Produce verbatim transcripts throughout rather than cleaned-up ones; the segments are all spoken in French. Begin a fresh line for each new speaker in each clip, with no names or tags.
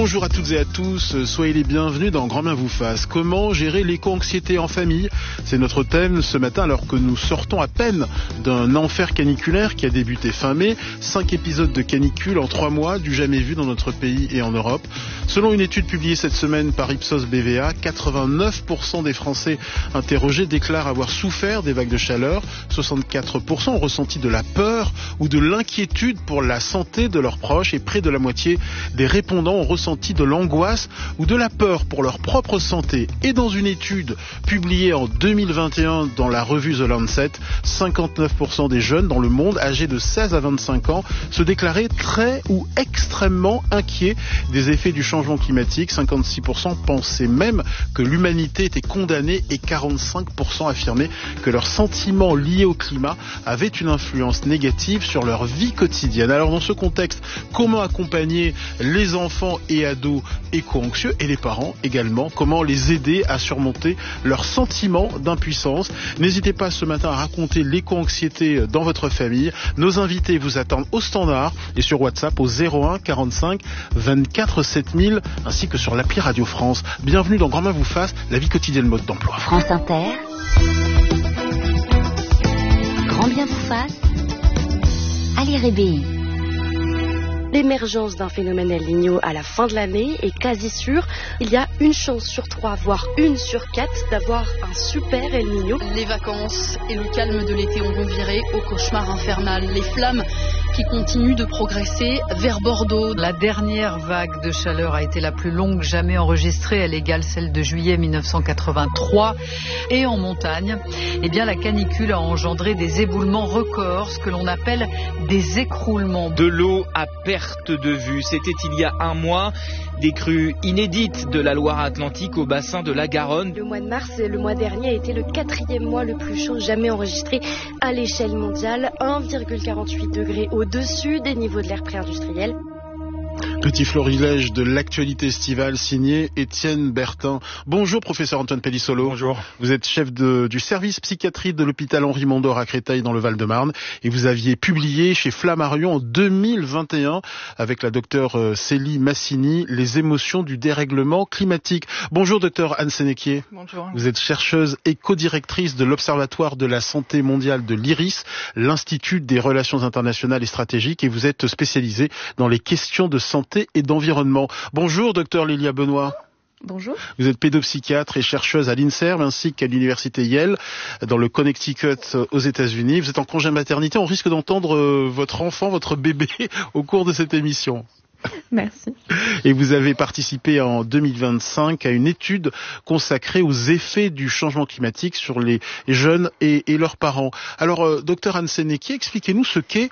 Bonjour à toutes et à tous, soyez les bienvenus dans Grand Bien vous fasse. Comment gérer l'éco-anxiété en famille? C'est notre thème ce matin alors que nous sortons à peine d'un enfer caniculaire qui a débuté fin mai. Cinq épisodes de canicule en trois mois, du jamais vu dans notre pays et en Europe. Selon une étude publiée cette semaine par Ipsos B V A, quatre-vingt-neuf pour cent des Français interrogés déclarent avoir souffert des vagues de chaleur. soixante-quatre pour cent ont ressenti de la peur ou de l'inquiétude pour la santé de leurs proches et près de la moitié des répondants ont ressenti de l'angoisse ou de la peur pour leur propre santé. Et dans une étude publiée en deux mille vingt et un dans la revue The Lancet, cinquante-neuf pour cent des jeunes dans le monde âgés de seize à vingt-cinq ans se déclaraient très ou extrêmement inquiets des effets du changement climatique. cinquante-six pour cent pensaient même que l'humanité était condamnée et quarante-cinq pour cent affirmaient que leurs sentiments liés au climat avaient une influence négative sur leur vie quotidienne. Alors dans ce contexte, comment accompagner les enfants et ados éco-anxieux et les parents également? Comment les aider à surmonter leurs sentiments d'impuissance? N'hésitez pas ce matin à raconter l'éco-anxiété dans votre famille. Nos invités vous attendent au standard et sur WhatsApp au zéro un quarante-cinq vingt-quatre sept mille ainsi que sur l'appli Radio France. Bienvenue dans Grand Bien vous fasse, la vie quotidienne mode d'emploi.
France Inter. Grand Bien vous fasse. Ali Rébéi.
L'émergence d'un phénomène El Niño à la fin de l'année est quasi sûre. Il y a une chance sur trois, voire une sur quatre, d'avoir un super El Niño.
Les vacances et le calme de l'été ont reviré au cauchemar infernal. Les flammes qui continuent de progresser vers Bordeaux.
La dernière vague de chaleur a été la plus longue jamais enregistrée. Elle égale celle de juillet mille neuf cent quatre-vingt-trois. Et en montagne, eh bien, la canicule a engendré des éboulements records, ce que l'on appelle des écroulements.
De l'eau à perte de vue. C'était il y a un mois. Des crues inédites de la Loire-Atlantique au bassin de la Garonne.
Le mois de mars, le mois dernier, a été le quatrième mois le plus chaud jamais enregistré à l'échelle mondiale. un virgule quarante-huit degrés au-dessus des niveaux de l'ère pré-industrielle.
Petit florilège de l'actualité estivale signé Étienne Bertin. Bonjour professeur Antoine Pellissolo.
Bonjour.
Vous êtes chef de, du service psychiatrie de l'hôpital Henri Mondor à Créteil dans le Val-de-Marne et vous aviez publié chez Flammarion en deux mille vingt et un avec la docteure Célie Massini Les émotions du dérèglement climatique. Bonjour docteur Anne Sénéquier.
Bonjour.
Vous êtes chercheuse et co-directrice de l'Observatoire de la santé mondiale de l'I R I S, l'Institut des relations internationales et stratégiques, et vous êtes spécialisée dans les questions de santé et d'environnement. Bonjour docteur Lélia Benoît.
Bonjour.
Vous êtes pédopsychiatre et chercheuse à l'INSERM ainsi qu'à l'université Yale dans le Connecticut aux États-Unis. Vous êtes en congé maternité. On risque d'entendre votre enfant, votre bébé au cours de cette émission.
Merci.
Et vous avez participé en deux mille vingt-cinq à une étude consacrée aux effets du changement climatique sur les jeunes et, et leurs parents. Alors, euh, docteur Anne Sénéquier, expliquez-nous ce qu'est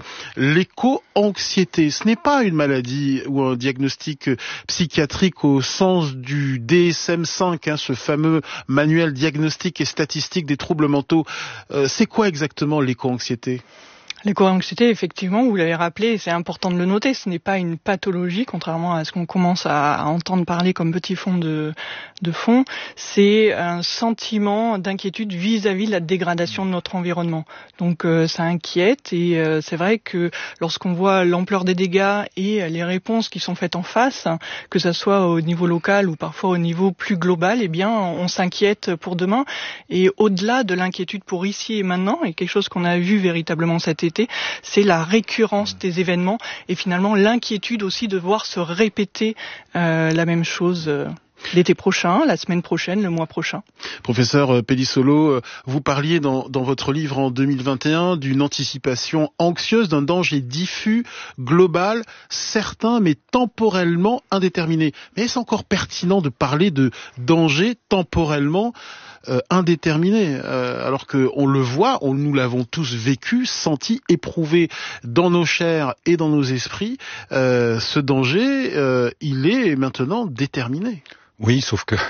l'éco-anxiété. Ce n'est pas une maladie ou un diagnostic psychiatrique au sens du D S M cinq, hein, ce fameux manuel diagnostique et statistique des troubles mentaux. Euh, c'est quoi exactement l'éco-anxiété ?
L'éco-anxiété, effectivement, vous l'avez rappelé, c'est important de le noter, ce n'est pas une pathologie, contrairement à ce qu'on commence à, à entendre parler comme petit fond de, de fond. C'est un sentiment d'inquiétude vis-à-vis de la dégradation de notre environnement. Donc euh, ça inquiète et euh, c'est vrai que lorsqu'on voit l'ampleur des dégâts et les réponses qui sont faites en face, que ça soit au niveau local ou parfois au niveau plus global, eh bien on s'inquiète pour demain. Et au-delà de l'inquiétude pour ici et maintenant, et quelque chose qu'on a vu véritablement cet été, c'est la récurrence des événements et finalement l'inquiétude aussi de voir se répéter euh, la même chose euh, l'été prochain, la semaine prochaine, le mois prochain.
Professeur Pellissolo, vous parliez dans, dans votre livre en deux mille vingt et un d'une anticipation anxieuse, d'un danger diffus, global, certain mais temporellement indéterminé. Mais est-ce encore pertinent de parler de danger temporellement Euh, indéterminé, euh, alors que on le voit, on, nous l'avons tous vécu, senti, éprouvé dans nos chairs et dans nos esprits. Euh, ce danger, euh, il est maintenant déterminé.
Oui, sauf que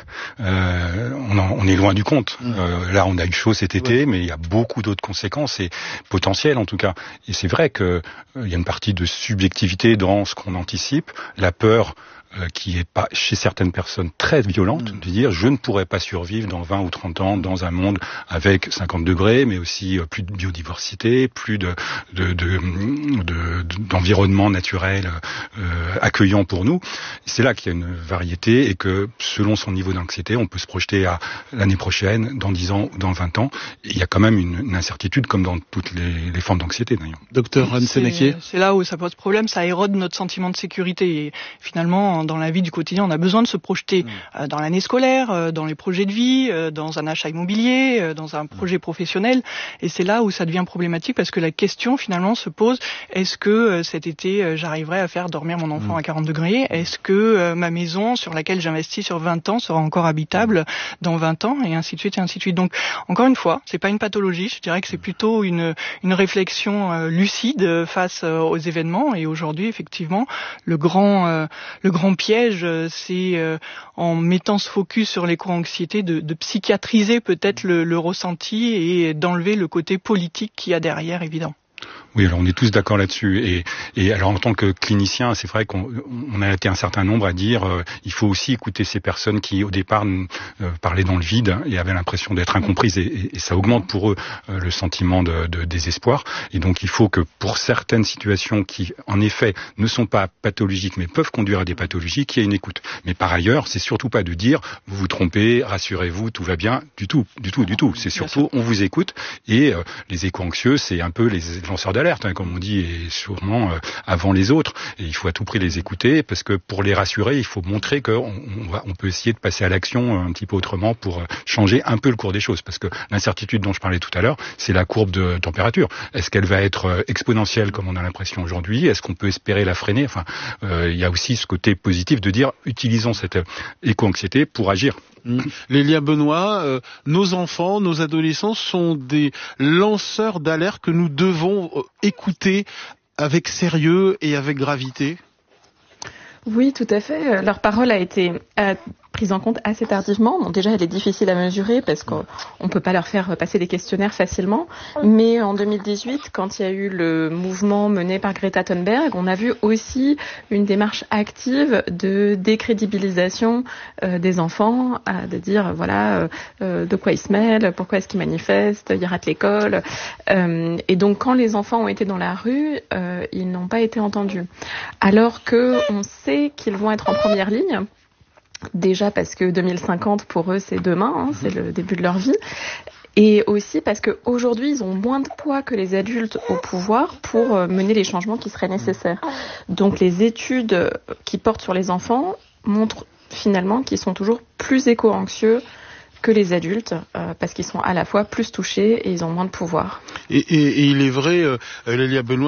euh, on, en, on est loin du compte. Mmh. Euh, là, on a eu chaud cet été, ouais. mais il y a beaucoup d'autres conséquences et potentielles en tout cas. Et c'est vrai que euh, il y a une partie de subjectivité dans ce qu'on anticipe, la peur. Euh, qui est pas chez certaines personnes très violente, mmh. de dire je ne pourrais pas survivre dans vingt ou trente ans dans un monde avec cinquante degrés, mais aussi euh, plus de biodiversité, plus de, de, de, de, de d'environnement naturel euh, accueillant pour nous. C'est là qu'il y a une variété et que selon son niveau d'anxiété, on peut se projeter à l'année prochaine, dans dix ans ou dans vingt ans. Et il y a quand même une, une incertitude comme dans toutes les, les formes d'anxiété d'ailleurs.
Docteur Anne Sénaquier.
C'est, c'est là où ça pose problème, ça érode notre sentiment de sécurité et finalement dans la vie du quotidien, on a besoin de se projeter mmh. dans l'année scolaire, dans les projets de vie, dans un achat immobilier, dans un projet professionnel. Et c'est là où ça devient problématique parce que la question finalement se pose, est-ce que cet été j'arriverai à faire dormir mon enfant mmh. à quarante degrés ? Est-ce que ma maison sur laquelle j'investis sur vingt ans sera encore habitable dans vingt ans ? Et ainsi de suite et ainsi de suite. Donc encore une fois, c'est pas une pathologie, je dirais que c'est plutôt une, une réflexion lucide face aux événements. Et aujourd'hui, effectivement, le grand, le grand piège, c'est euh, en mettant ce focus sur l'éco-anxiété de, de psychiatriser peut-être le, le ressenti et d'enlever le côté politique qu'il y a derrière, évident.
Oui, alors on est tous d'accord là-dessus. Et, et alors en tant que clinicien, c'est vrai qu'on on a été un certain nombre à dire euh, il faut aussi écouter ces personnes qui au départ euh, parlaient dans le vide et avaient l'impression d'être incomprises. Et, et, et ça augmente pour eux euh, le sentiment de, de désespoir. Et donc il faut que pour certaines situations qui en effet ne sont pas pathologiques mais peuvent conduire à des pathologies, qu'il y ait une écoute. Mais par ailleurs, c'est surtout pas de dire vous vous trompez, rassurez-vous, tout va bien, du tout, du tout, du tout. C'est surtout on vous écoute et euh, les éco-anxieux, c'est un peu les lanceurs d'alerte, hein, comme on dit, et sûrement euh, avant les autres. Et il faut à tout prix les écouter, parce que pour les rassurer, il faut montrer qu'on on va, on peut essayer de passer à l'action un petit peu autrement pour changer un peu le cours des choses. Parce que l'incertitude dont je parlais tout à l'heure, c'est la courbe de température. Est-ce qu'elle va être exponentielle, comme on a l'impression aujourd'hui ? Est-ce qu'on peut espérer la freiner ? Enfin, euh, il y a aussi ce côté positif de dire, utilisons cette éco-anxiété pour agir.
Mmh. Lélia Benoît, euh, nos enfants, nos adolescents sont des lanceurs d'alerte que nous devons euh, écouter avec sérieux et avec gravité.
Oui, tout à fait. Leur parole a été euh, prise en compte assez tardivement. Bon, déjà, elle est difficile à mesurer parce qu'on ne peut pas leur faire passer des questionnaires facilement. Mais en deux mille dix-huit, quand il y a eu le mouvement mené par Greta Thunberg, on a vu aussi une démarche active de décrédibilisation euh, des enfants, à, de dire, voilà, euh, de quoi ils se mêlent, pourquoi est-ce qu'ils manifestent, ils ratent l'école. Euh, et donc, quand les enfants ont été dans la rue, euh, ils n'ont pas été entendus. Alors qu'on sait qu'ils vont être en première ligne. Déjà parce que deux mille cinquante, pour eux, c'est demain, hein, c'est le début de leur vie. Et aussi parce qu'aujourd'hui, ils ont moins de poids que les adultes au pouvoir pour mener les changements qui seraient nécessaires. Donc les études qui portent sur les enfants montrent finalement qu'ils sont toujours plus éco-anxieux que les adultes, euh, parce qu'ils sont à la fois plus touchés et ils ont moins de pouvoir.
Et, et, et il est vrai, euh, Lélia Benoît,